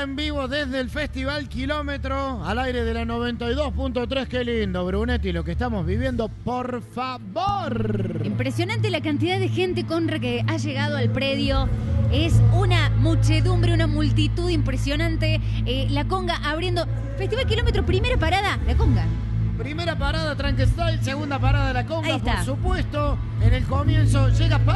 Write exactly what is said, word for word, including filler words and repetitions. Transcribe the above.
Conga en vivo desde el Festival Kilómetro, al aire de la noventa y dos punto tres. Qué lindo, Brunetti, lo que estamos viviendo, por favor. Impresionante la cantidad de gente, Conra, que ha llegado al predio. Es una muchedumbre, una multitud impresionante. Eh, la Conga abriendo. Festival Kilómetro, primera parada, la Conga. Primera parada, Tranque Style. Segunda parada, la Conga, Ahí está. por supuesto. En el comienzo llega...